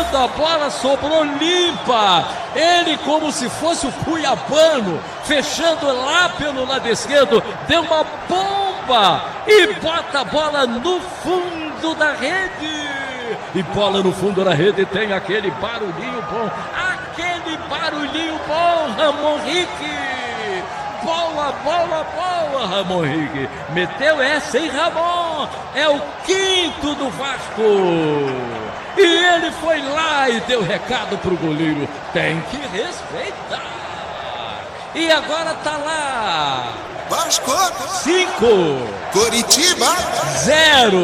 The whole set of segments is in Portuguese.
quando a bola sobrou limpa, ele, como se fosse o cuiabano, fechando lá pelo lado esquerdo, deu uma bomba e bota a bola no fundo da rede. E bola no fundo da rede tem aquele barulhinho bom, Ramon Rick. Boa, Ramon Rick. Meteu essa, hein, Ramon? É o quinto do Vasco. E ele foi lá e deu recado pro goleiro. Tem que respeitar. E agora tá lá. Vasco 5. Coritiba 0.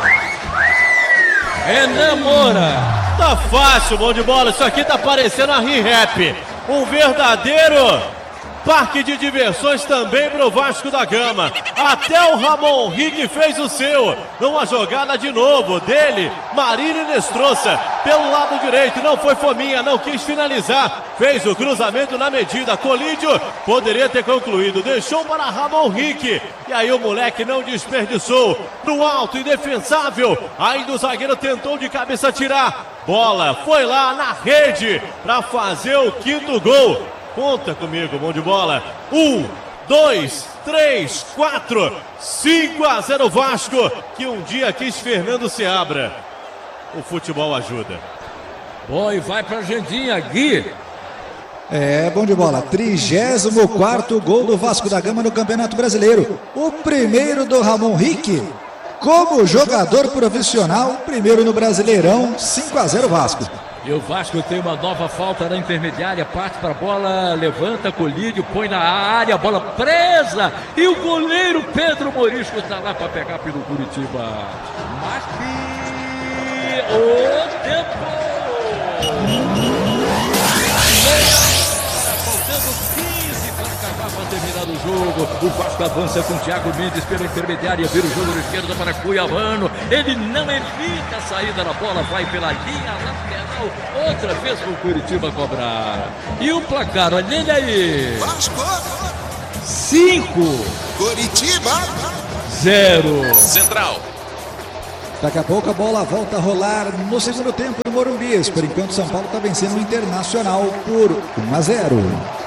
Renan Moura. Tá fácil, bom de bola. Isso aqui tá parecendo a Re-Rap. Um verdadeiro parque de diversões também pro Vasco da Gama. Até o Ramon Rick fez o seu. Numa jogada de novo dele, Marílio Nestroça. Pelo lado direito, não foi fominha, não quis finalizar. Fez o cruzamento na medida. Colídio poderia ter concluído. Deixou para Ramon Rick. E aí o moleque não desperdiçou. No alto, indefensável. Ainda o zagueiro tentou de cabeça tirar. Bola foi lá na rede para fazer o quinto gol. Conta comigo, bom de bola. 1, 2, 3, 4, 5-0 Vasco, que um dia quis Fernando Seabra. O futebol ajuda. Bom, e vai pra agendinha, Gui. Bom de bola. 34º gol do Vasco da Gama no Campeonato Brasileiro. O primeiro do Ramon Rick. Como jogador profissional, primeiro no Brasileirão, 5-0 Vasco. E o Vasco tem uma nova falta na intermediária, parte para a bola, levanta, Colídio, põe na área, bola presa. E o goleiro Pedro Morisco está lá para pegar pelo Curitiba. Marque o tempo. Faltando 15 para acabar, para terminar o jogo. O Vasco avança com o Thiago Mendes pela intermediária, vira o jogo na esquerda para Cuiabano. Ele não evita a saída da bola, vai pela linha lateral. Outra vez para o Curitiba cobrar. E o placar, olha ele aí. Vasco 5. Coritiba 0. Central. Daqui a pouco a bola volta a rolar no segundo tempo do Morumbi. Por enquanto São Paulo está vencendo o Internacional por 1-0.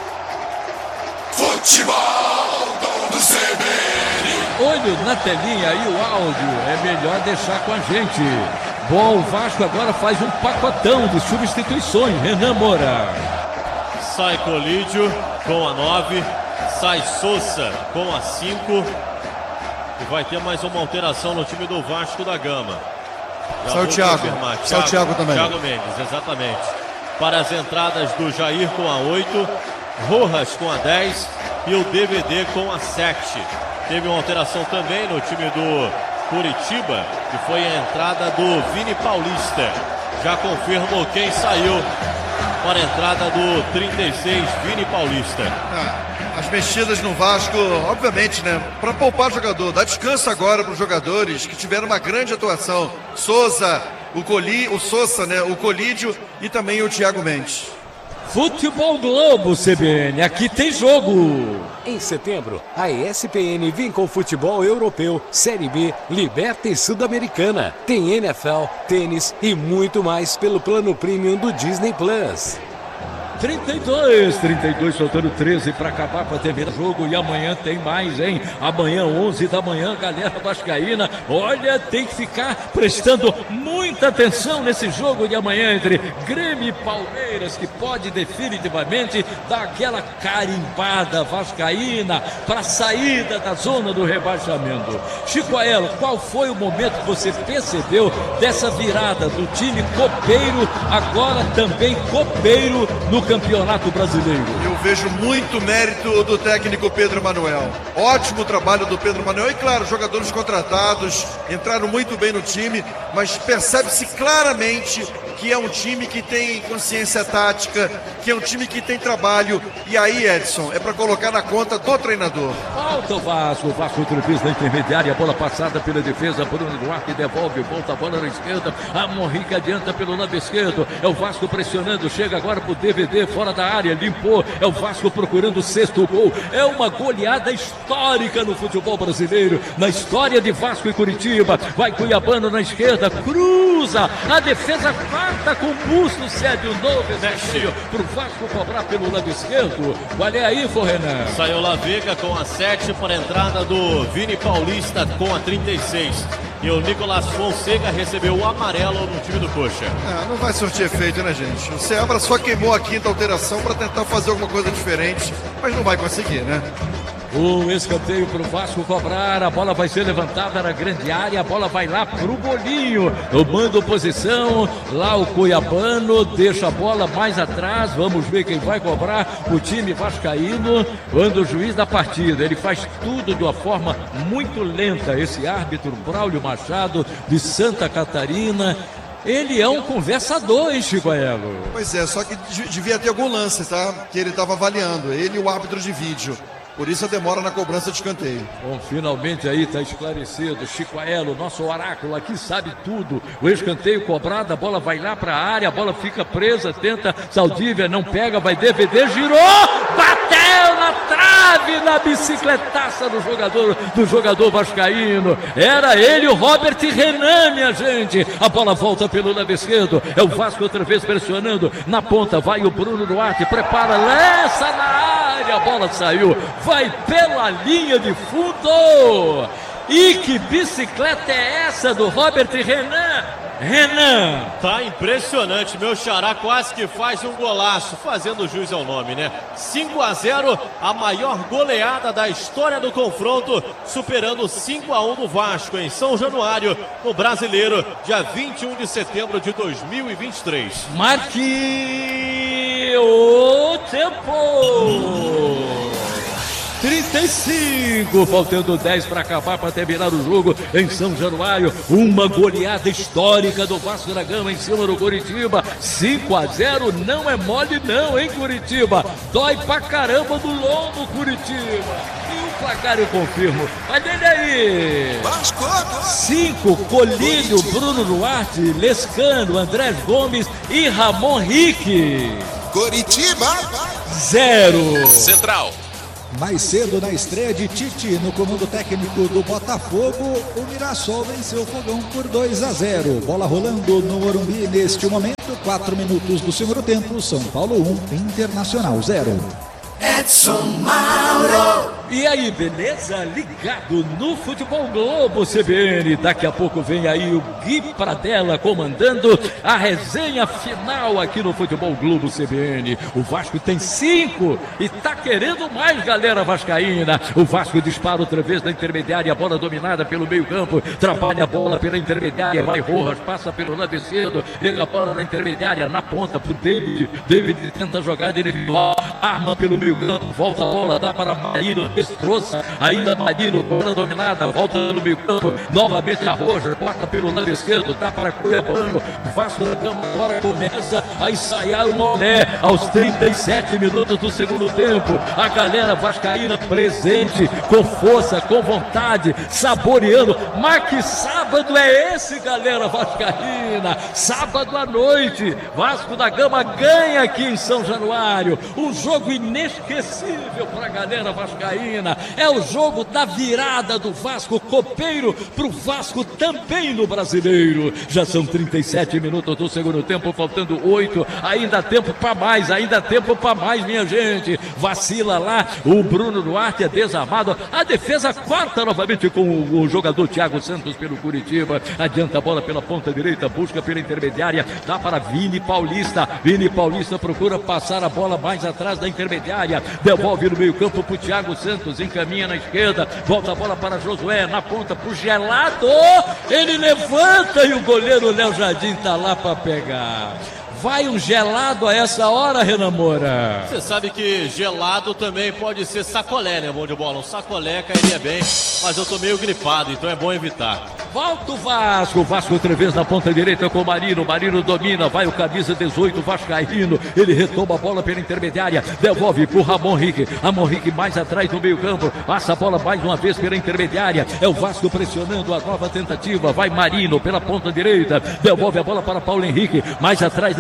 Futebol do CBN. Olho na telinha e o áudio é melhor deixar com a gente. Bom, o Vasco agora faz um pacotão de substituições. Renan Moura. Sai Colídio com a 9, sai Sousa com a 5. E vai ter mais uma alteração no time do Vasco da Gama. Sai o Thiago. Sai o Thiago também. Thiago Mendes, exatamente. Para as entradas do Jair com a 8, Rojas com a 10 e o DVD com a 7. Teve uma alteração também no time do Curitiba, que foi a entrada do Vini Paulista. Já confirmou quem saiu para a entrada do 36, Vini Paulista. As mexidas no Vasco, obviamente, né? Para poupar o jogador, dá descanso agora para os jogadores que tiveram uma grande atuação. Sousa, o Sousa, né? O Colídio e também o Thiago Mendes. Futebol Globo CBN, aqui tem jogo. Em setembro, a ESPN vem com futebol europeu, Série B, Liberta e Sul-Americana. Tem NFL, tênis e muito mais pelo plano premium do Disney Plus. 32, faltando 13 para acabar, para terminar o jogo. E amanhã tem mais, hein? Amanhã, 11 da manhã, galera vascaína. Olha, tem que ficar prestando muita atenção nesse jogo de amanhã entre Grêmio e Palmeiras, que pode definitivamente dar aquela carimbada vascaína para a saída da zona do rebaixamento. Chico Aelo, qual foi o momento que você percebeu dessa virada do time copeiro, agora também copeiro no Campeonato Brasileiro? Eu vejo muito mérito do técnico Pedro Manuel. Ótimo trabalho do Pedro Manuel. E claro, jogadores contratados entraram muito bem no time, mas percebe-se claramente que é um time que tem consciência tática, que é um time que tem trabalho. E aí, Edson, é para colocar na conta do treinador. Falta o Vasco entrevista na intermediária, a bola passada pela defesa, Bruno Duarte devolve, volta a bola na esquerda, a Morrica adianta pelo lado esquerdo, é o Vasco pressionando, chega agora pro DVD, fora da área, limpou, é o Vasco procurando o sexto gol, é uma goleada histórica no futebol brasileiro, na história de Vasco e Curitiba, vai Cuiabano na esquerda, cruza, a defesa faz mata com busto, cede um novo escanteio pro Vasco cobrar pelo lado esquerdo. Olha aí, Renan. Saiu La Vega com a 7 para a entrada do Vini Paulista com a 36. E o Nicolas Fonseca recebeu o amarelo no time do Coxa. Não vai surtir efeito, né, gente? O Seabra só queimou a quinta alteração para tentar fazer alguma coisa diferente, mas não vai conseguir, né? O escanteio para o Vasco cobrar, a bola vai ser levantada na grande área, a bola vai lá para o golinho, tomando posição, lá o Cuiabano deixa a bola mais atrás, vamos ver quem vai cobrar, o time vascaíno, quando o juiz da partida, ele faz tudo de uma forma muito lenta, esse árbitro Braulio Machado de Santa Catarina. Ele é um conversador, hein, Chico Aelo? Pois é, só que devia ter algum lance, tá? Que ele estava avaliando, ele e o árbitro de vídeo. Por isso a demora na cobrança de escanteio. Bom, finalmente aí está esclarecido. Chico Aelo, nosso oráculo aqui, sabe tudo. O escanteio cobrado, a bola vai lá para a área, a bola fica presa, tenta Saldívia, não pega, vai DVD, girou, bateu na trave, na bicicletaça do jogador vascaíno. Era ele, o Robert Renan, minha gente. A bola volta pelo lado esquerdo. É o Vasco outra vez pressionando. Na ponta vai o Bruno Duarte, prepara, lança na área, a bola saiu. Vai pela linha de fundo. E que bicicleta é essa do Robert Renan? Renan! Tá impressionante, meu xará quase que faz um golaço, fazendo jus ao nome, né? 5-0, a maior goleada da história do confronto, superando 5-1 do Vasco em São Januário, no Brasileiro, dia 21 de setembro de 2023. Marque o tempo! 35, faltando 10 para acabar, para terminar o jogo em São Januário. Uma goleada histórica do Vasco da Gama em cima do Curitiba. 5-0, não é mole não, hein, Curitiba? Dói pra caramba do lombo, Curitiba. E o placar eu confirmo. Olha ele aí. Vasco. 5, Colírio, Bruno Duarte, Lescano, André Gomes e Ramon Rick. Curitiba. 0. Central. Mais cedo na estreia de Tite no comando técnico do Botafogo, o Mirassol venceu o Fogão por 2-0. Bola rolando no Morumbi neste momento, 4 minutos do segundo tempo, São Paulo 1, Internacional 0. Edson Mauro. E aí, beleza? Ligado no Futebol Globo CBN. Daqui a pouco vem aí o Gui Pradella comandando a resenha final aqui no Futebol Globo CBN. O Vasco tem 5 e tá querendo mais, galera vascaína. O Vasco dispara outra vez na intermediária, a bola dominada pelo meio campo, trabalha a bola pela intermediária, vai Rojas, passa pelo lado esquerdo, pega a bola na intermediária, na ponta pro David. David tenta jogar individual, arma pelo meio campo, volta a bola, dá para Marino, destroça, ainda Marino, bola dominada, volta no meio campo, novamente a Roja, corta pelo lado esquerdo, dá para Cuiabano, Vasco da Gama agora começa a ensaiar o Molé aos 37 minutos do segundo tempo, a galera vascaína presente, com força, com vontade, saboreando, mas que sábado é esse, galera vascaína? Sábado à noite, Vasco da Gama ganha aqui em São Januário, um jogo inesquecível para a galera vascaína. É o jogo da virada do Vasco copeiro pro Vasco também no Brasileiro. Já são 37 minutos do segundo tempo, faltando 8. Ainda tempo para mais, minha gente. Vacila lá, o Bruno Duarte é desarmado. A defesa corta novamente com o jogador Thiago Santos pelo Curitiba. Adianta a bola pela ponta direita, busca pela intermediária, dá para Vini Paulista. Vini Paulista procura passar a bola mais atrás da intermediária, devolve no meio campo pro Thiago Santos, encaminha na esquerda, volta a bola para Josué, na ponta pro Gelado, ele levanta e o goleiro Léo Jardim tá lá para pegar. Vai um gelado a essa hora, Renan Moura? Você sabe que gelado também pode ser sacolé, né, bom de bola? Um sacolé cairia bem, mas eu tô meio gripado, então é bom evitar. Volta o Vasco outra vez na ponta direita com o Marino domina, vai o camisa 18 vascaíno, ele retoma a bola pela intermediária, devolve pro Ramon Rick mais atrás no meio campo, passa a bola mais uma vez pela intermediária, é o Vasco pressionando a nova tentativa, vai Marino pela ponta direita, devolve a bola para Paulo Henrique, mais atrás da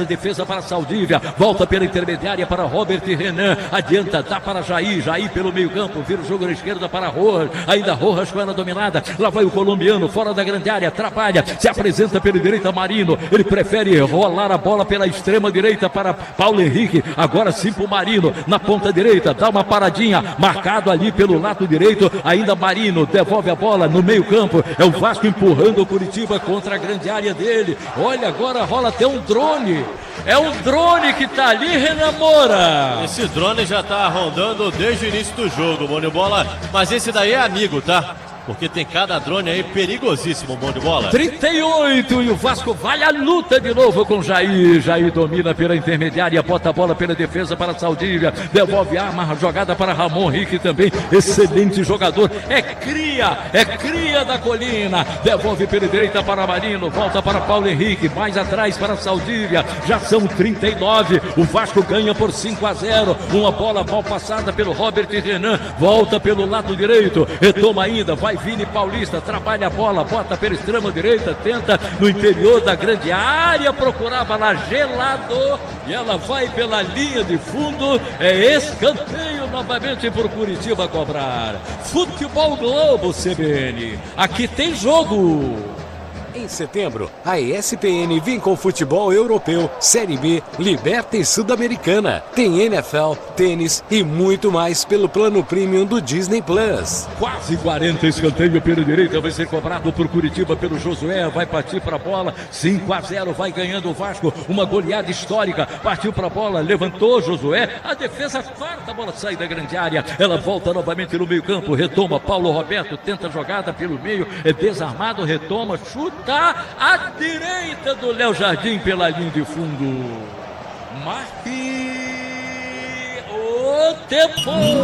defesa para Saldívia, volta pela intermediária para Robert Renan, adianta, dá para Jair pelo meio campo, vira o jogo na esquerda para Rojas, ainda Rojas com ela dominada, lá vai o colombiano, fora da grande área, trabalha, se apresenta pela direita Marino, ele prefere rolar a bola pela extrema direita para Paulo Henrique, agora sim para o Marino, na ponta direita, dá uma paradinha, marcado ali pelo lado direito, ainda Marino, devolve a bola no meio campo, é o Vasco empurrando o Curitiba contra a grande área dele, olha agora rola até um drone, é um drone que tá ali, Renan Moura. Esse drone já tá rondando desde o início do jogo, bom de bola, mas esse daí é amigo, tá? Porque tem cada drone aí perigosíssimo, bom de bola. 38 e o Vasco vai à luta de novo com Jair. Jair domina pela intermediária, bota a bola pela defesa para Saldívia, devolve a arma, jogada para Ramon Henrique também, excelente jogador, é cria da Colina, devolve pela direita para Marino, volta para Paulo Henrique, mais atrás para Saldívia, já são 39, o Vasco ganha por 5-0, uma bola mal passada pelo Robert Renan, volta pelo lado direito, retoma ainda, vai Vini Paulista, trabalha a bola, bota pela extrema direita, tenta no interior da grande área, procurava lá gelado e ela vai pela linha de fundo, é escanteio novamente por Curitiba cobrar. Futebol Globo CBN, aqui tem jogo. Em setembro, a ESPN vem com futebol europeu, Série B, Liberta e Sul-Americana. Tem NFL, tênis e muito mais pelo plano premium do Disney Plus. Quase 40, escanteio pela direita, vai ser cobrado por Curitiba pelo Josué, vai partir para a bola, 5-0, vai ganhando o Vasco, uma goleada histórica, partiu para a bola, levantou Josué, a defesa quarta, a bola sai da grande área, ela volta novamente no meio campo, retoma Paulo Roberto, tenta a jogada pelo meio, é desarmado, retoma, chuta à direita do Léo Jardim pela linha de fundo. Marque o tempo.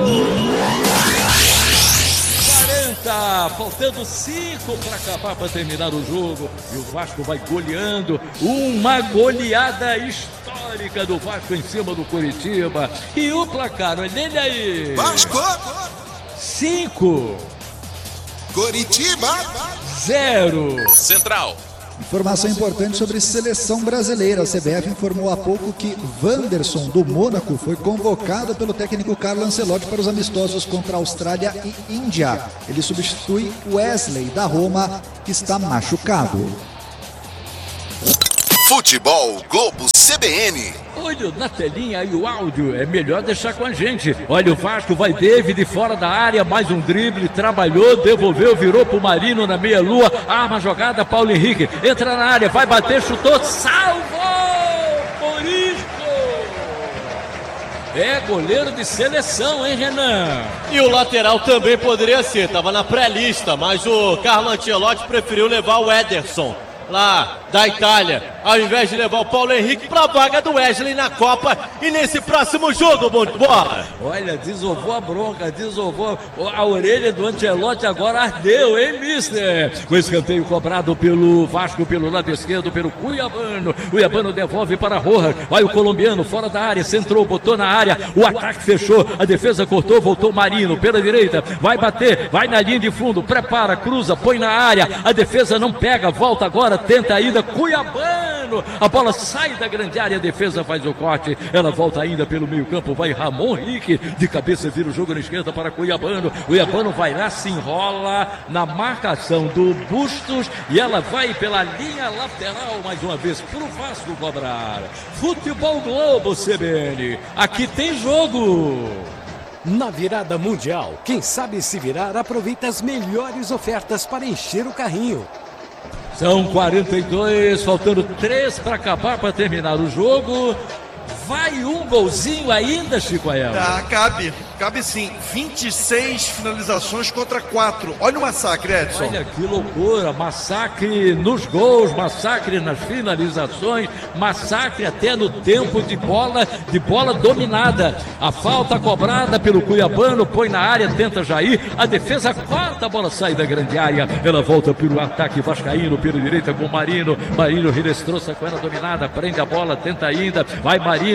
40, faltando 5 para acabar, para terminar o jogo. E o Vasco vai goleando, uma goleada histórica do Vasco em cima do Curitiba. E o placar, olha ele aí. Vasco 5, Curitiba 0. Central. Informação importante sobre seleção brasileira. A CBF informou há pouco que Wanderson, do Mônaco, foi convocado pelo técnico Carlo Ancelotti para os amistosos contra a Austrália e Índia. Ele substitui Wesley, da Roma, que está machucado. Futebol Globo CBN. Olha na telinha e o áudio, é melhor deixar com a gente. Olha o Vasco, vai David fora da área, mais um drible, trabalhou, devolveu, virou pro Marino na meia-lua, arma jogada, Paulo Henrique, entra na área, vai bater, chutou, salvou! Morisco! É goleiro de seleção, hein, Renan? E o lateral também poderia ser, tava na pré-lista, mas o Carlo Ancelotti preferiu levar o Ederson, lá da Itália, ao invés de levar o Paulo Henrique para a vaga do Wesley na Copa e nesse próximo jogo, bom de bola. Olha, desovou a bronca, desovou a orelha do Ancelotti, agora ardeu, hein, mister? Com escanteio cobrado pelo Vasco, pelo lado esquerdo, pelo Cuiabano. Cuiabano devolve para Rojas, vai o colombiano fora da área, centrou, botou na área, o ataque fechou, a defesa cortou, voltou Marino pela direita, vai bater, vai na linha de fundo, prepara, cruza, põe na área, a defesa não pega, volta agora, tenta ainda, Cuiabano, a bola sai da grande área, a defesa faz o corte, ela volta ainda pelo meio campo, vai Ramon Henrique, de cabeça vira o jogo na esquerda para Cuiabano, Cuiabano vai lá, se enrola na marcação do Bustos e ela vai pela linha lateral mais uma vez pro Vasco cobrar. Futebol Globo CBN, aqui tem jogo. Na virada mundial, quem sabe se virar aproveita as melhores ofertas para encher o carrinho. São 42, faltando 3 para acabar, para terminar o jogo. Vai um golzinho ainda, Chico Ael? Cabe sim. 26 finalizações contra 4. Olha o massacre, Edson. Olha que loucura, massacre nos gols, massacre nas finalizações, massacre até no tempo de bola dominada. A falta cobrada pelo Cuiabano, põe na área, tenta Jair, a defesa corta, a bola sai da grande área, ela volta pelo ataque vascaíno, pela direita com Marino, Renestroça com ela dominada, prende a bola, tenta ainda, vai Marino,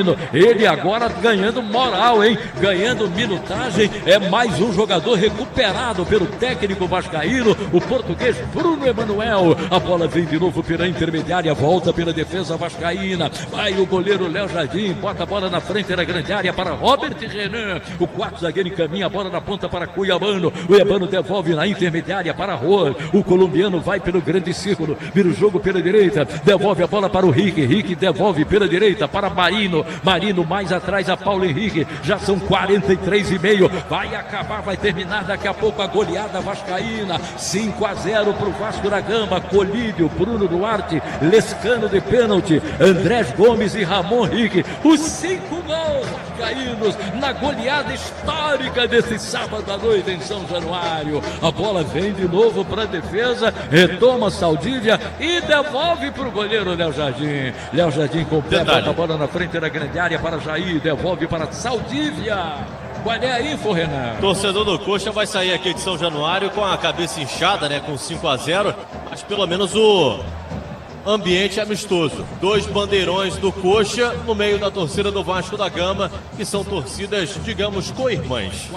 vascaíno. Ele agora ganhando moral, hein? Ganhando minutagem. É mais um jogador recuperado pelo técnico vascaíno, o português Bruno Emanuel. A bola vem de novo pela intermediária, volta pela defesa vascaína. Vai o goleiro Léo Jardim, bota a bola na frente da grande área para Robert Renan. O quarto zagueiro encaminha a bola na ponta para Cuiabano. O Cuiabano devolve na intermediária para Roa. O colombiano vai pelo grande círculo, vira o jogo pela direita, devolve a bola para o Rick. Rick devolve pela direita para Marino. Marino mais atrás a Paulo Henrique. Já são 43,5. Vai acabar, vai terminar daqui a pouco a goleada vascaína. 5-0 para o Vasco da Gama. Colídio, Bruno Duarte, Lescano de pênalti, Andrés Gomes e Ramon Rick. Os 5 gols vascaínos na goleada histórica desse sábado à noite em São Januário. A bola vem de novo para a defesa, retoma Saldívia e devolve para o goleiro Léo Jardim. Léo Jardim completa a bola na frente da grande área para Jair, devolve para Saldívia. Qual é a info, Renan? Torcedor do Coxa vai sair aqui de São Januário com a cabeça inchada, né? Com 5-0, mas pelo menos o ambiente amistoso. 2 bandeirões do Coxa no meio da torcida do Vasco da Gama, que são torcidas, digamos, co-irmãs.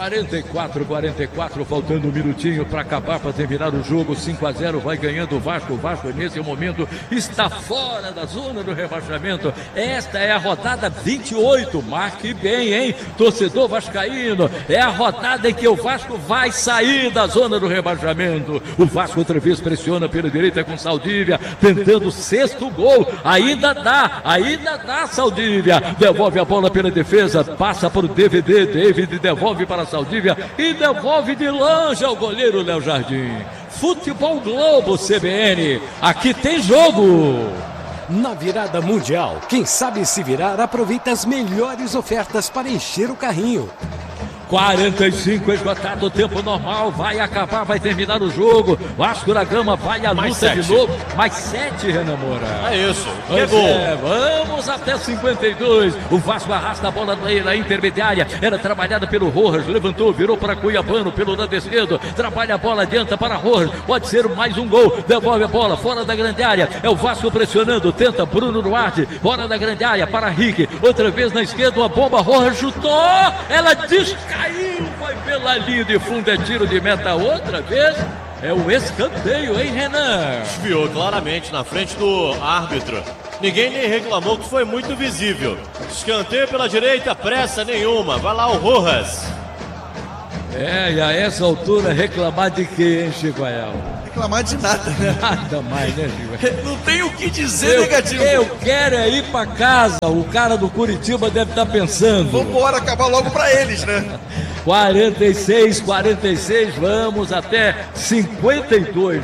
44, faltando um minutinho para acabar, para terminar o jogo. 5-0, vai ganhando o Vasco. O Vasco nesse momento está fora da zona do rebaixamento. Esta é a rodada 28, marque bem, hein, torcedor vascaíno. É a rodada em que o Vasco vai sair da zona do rebaixamento. O Vasco outra vez pressiona pela direita com Saldívia, tentando 6º gol, ainda dá Saldívia, devolve a bola pela defesa, passa para o DVD, David devolve para a Saldívia e devolve de longe ao goleiro Léo Jardim. Futebol Globo CBN, aqui tem jogo. Na virada mundial, quem sabe se virar aproveita as melhores ofertas para encher o carrinho. 45 esgotado o tempo normal, vai acabar, vai terminar o jogo. Vasco da Gama vai à luta de novo. Mais 7, Renan Moura. É isso, que gol. Vamos até 52. O Vasco arrasta a bola na intermediária. Era trabalhada pelo Rojas, levantou, virou para Cuiabano pelo lado esquerdo. Trabalha a bola, adianta para Rojas. Pode ser mais um gol. Devolve a bola fora da grande área. É o Vasco pressionando, tenta Bruno Duarte. Fora da grande área para Rick. Outra vez na esquerda, uma bomba. Rojas chutou. Ela descaiu. Vai pela linha de fundo, é tiro de meta outra vez. É o escanteio, hein, Renan? Desviou claramente na frente do árbitro. Ninguém nem reclamou, que foi muito visível. Escanteio pela direita, pressa nenhuma. Vai lá o Rojas. E a essa altura reclamar de quê, hein, Chico Ayala? Reclamar de nada, né? Nada mais, né, Chico? Não tem o que dizer negativo. Eu quero é ir pra casa. O cara do Curitiba deve estar pensando. Vambora, acabar logo pra eles, né? 46, vamos até 52.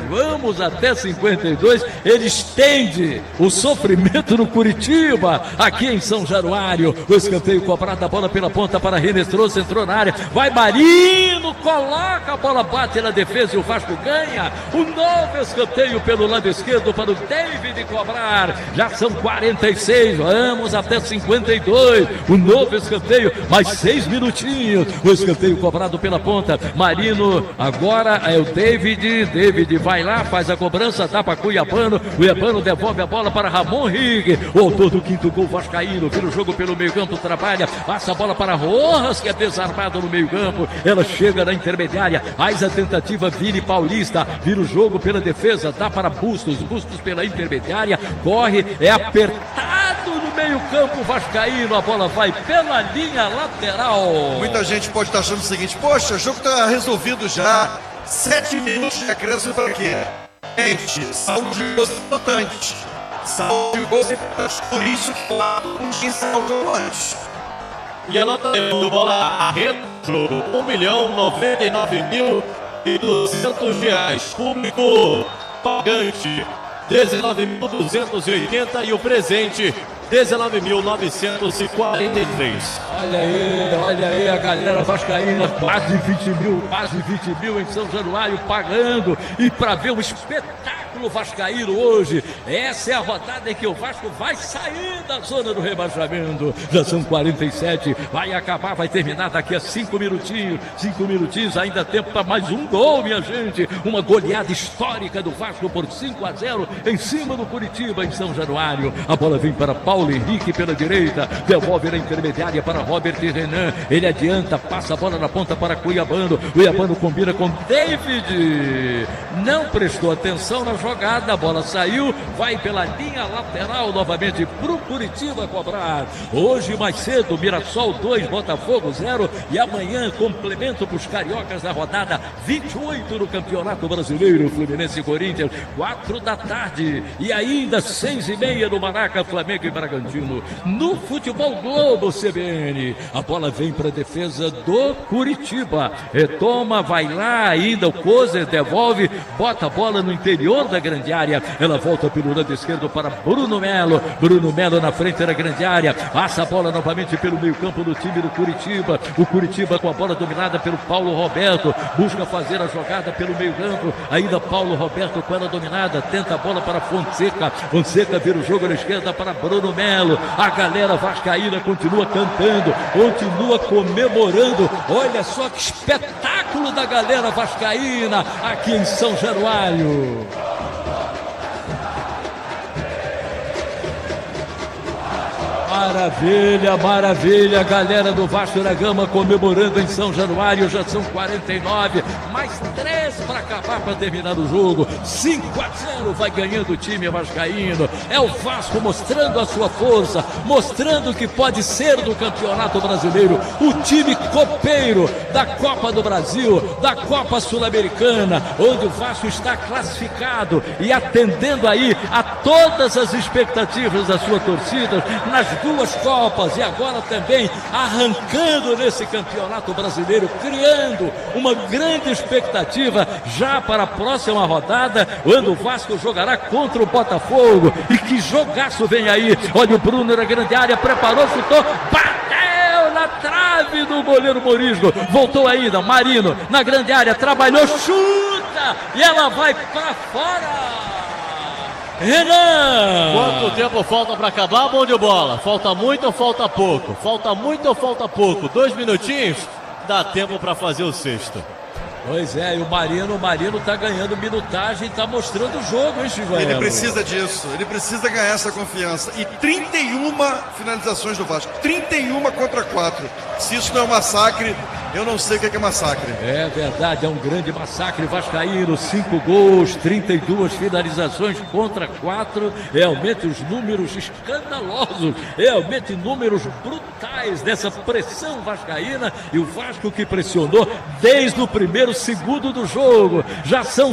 Ele estende o sofrimento no Curitiba, aqui em São Januário. O escanteio cobrado, a bola pela ponta para Renestroso, entrou na área. Vai Marino, coloca a bola, bate na defesa e o Vasco ganha. O novo escanteio pelo lado esquerdo para o David cobrar. Já são 46, vamos até 52. O novo escanteio, mais 6 minutinhos. O escanteio cobrado pela ponta. Marino, agora é o David. David vai lá, faz a cobrança, dá para Cuiabano. Cuiabano devolve a bola para Ramon Rig. O autor do 5º gol vascaíno. Vira o jogo pelo meio campo, trabalha, passa a bola para Rojas, que é desarmado no meio campo. Ela chega na intermediária, faz a tentativa, Vini Paulista. Vira o jogo pela defesa, dá para Bustos pela intermediária, corre, é apertado no meio campo vascaíno. A bola vai pela linha lateral. Muita gente pode estar achando o seguinte: poxa, o jogo está resolvido já. 7 minutos de acréscimo para quê? Gente, saldo de gols importantes. Saldo de gols importantes. Por isso que lá não tinha saldo antes. E a nota do bola a retro, R$1.099.200. Público pagante 19.280 e o presente 19.943. Olha aí a galera vascaína, quase 20 mil em São Januário pagando, e para ver o espetáculo vascaíno hoje. Essa é a rodada em que o Vasco vai sair da zona do rebaixamento. Já são 47, vai acabar, vai terminar daqui a 5 minutinhos, ainda tempo para mais um gol, minha gente. Uma goleada histórica do Vasco por 5-0 em cima do Curitiba em São Januário. A bola vem para Paulo Paulo Henrique pela direita, devolve na intermediária para Robert Renan, ele adianta, passa a bola na ponta para Cuiabano combina com David, não prestou atenção na jogada, a bola saiu, vai pela linha lateral novamente para o Curitiba cobrar. Hoje mais cedo, Mirassol 2, Botafogo 0, e amanhã complemento para os cariocas da rodada 28 no Campeonato Brasileiro, Fluminense e Corinthians, 4 da tarde, e ainda 6h30 no Maraca, Flamengo e Bragantino. No Futebol Globo CBN, a bola vem para a defesa do Curitiba, retoma, vai lá ainda, o Kozer devolve, bota a bola no interior da grande área, ela volta pelo lado esquerdo para Bruno Melo na frente da grande área, passa a bola novamente pelo meio campo do time do Curitiba, o Curitiba com a bola dominada pelo Paulo Roberto, busca fazer a jogada pelo meio campo, ainda Paulo Roberto com ela dominada, tenta a bola para Fonseca vira o jogo na esquerda para Bruno Melo, a galera vascaína continua cantando, continua comemorando, olha só que espetáculo da galera vascaína aqui em São Januário. Maravilha, galera do Vasco da Gama comemorando em São Januário, já são 49, mais 3 para acabar, para terminar o jogo, 5-0 vai ganhando o time vascaíno, é o Vasco mostrando a sua força, mostrando que pode ser do Campeonato Brasileiro, o time copeiro da Copa do Brasil, da Copa Sul-Americana, onde o Vasco está classificado e atendendo aí a todas as expectativas da sua torcida, nas duas Copas e agora também arrancando nesse Campeonato Brasileiro, criando uma grande expectativa já para a próxima rodada, quando o Vasco jogará contra o Botafogo. E que jogaço vem aí, olha o Bruno na grande área, preparou, chutou, bateu na trave do goleiro Morisco, voltou ainda, Marino na grande área, trabalhou, chuta e ela vai para fora. Renan! Quanto tempo falta para acabar, bom de bola? Falta muito ou falta pouco? Falta muito ou falta pouco? 2 minutinhos? Dá tempo para fazer o sexto. Pois é, e o Marino tá ganhando minutagem, tá mostrando o jogo, hein, Chivanello? Ele precisa disso, ele precisa ganhar essa confiança. E 31 finalizações do Vasco, 31 contra 4. Se isso não é um massacre, eu não sei o que é massacre. É verdade, é um grande massacre vascaíno, 5 gols, 32 finalizações contra 4, realmente os números escandalosos, realmente números brutais dessa pressão vascaína, e o Vasco que pressionou desde o primeiro segundo do jogo, já são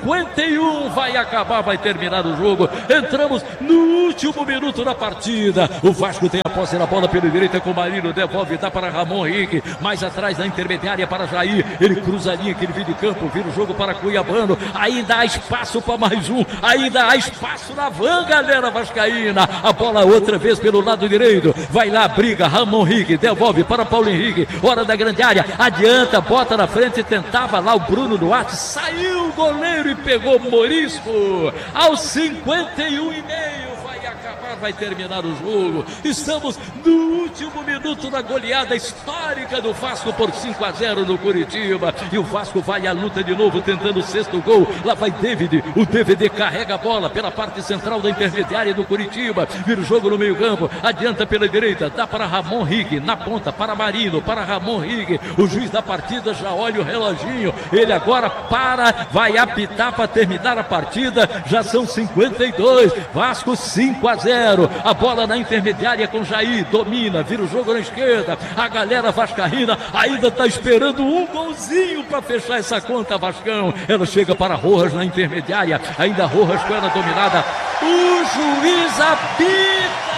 51, vai acabar, vai terminar o jogo, entramos no último minuto da partida, o Vasco tem a posse da bola pela direita com o Marino, devolve, dá para Ramon Henrique, mais atrás da intermediária para Jair, ele cruza a linha, aquele vídeo de campo, vira o jogo para Cuiabano, ainda há espaço para mais um, ainda há espaço na van, galera vascaína, a bola outra vez pelo lado direito, vai lá, briga, Ramon Henrique, devolve para Paulo Henrique, hora da grande área, adianta, bota na frente, tentava lá o Bruno Duarte, saiu o goleiro e pegou Morisco, aos 51,5, vai acabar, vai terminar o jogo, estamos no último minuto da goleada histórica do Vasco por 5-0 no Curitiba, e o Vasco vai à luta de novo, tentando o sexto gol, lá vai David, o DVD carrega a bola pela parte central da intermediária do Curitiba, vira o jogo no meio campo, adianta pela direita, dá para Ramon Henrique, na ponta para Marino, para Ramon Henrique, o juiz da partida já olha o reloginho, ele agora vai apitar para terminar a partida, já são 52, Vasco 5-0, a bola na intermediária com Jair, domina, vira o jogo na esquerda, a galera vascaína ainda está esperando um golzinho para fechar essa conta, Vascão, ela chega para Rojas na intermediária, ainda Rojas com ela dominada, o juiz apita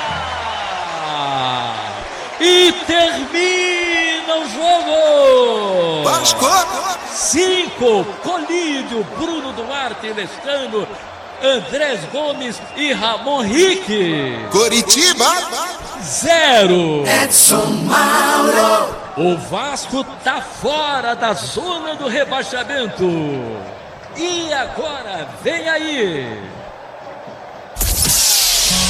e termina o jogo. Vasco! 5, Colídio, Bruno Duarte, Lescano, Andrés Gomes e Ramon Henrique. Coritiba! 0. Edson Mauro! O Vasco tá fora da zona do rebaixamento. E agora, vem aí.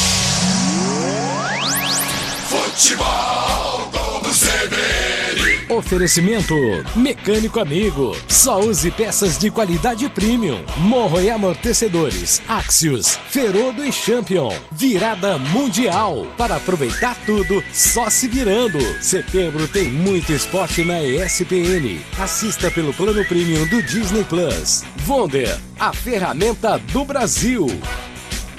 Futebol Globo CBN. Oferecimento Mecânico Amigo. Só use peças de qualidade premium. Morro e Amortecedores, Axios, Ferodo e Champion. Virada mundial. Para aproveitar tudo, só se virando. Setembro tem muito esporte na ESPN. Assista pelo plano premium do Disney Plus. Wonder, a ferramenta do Brasil.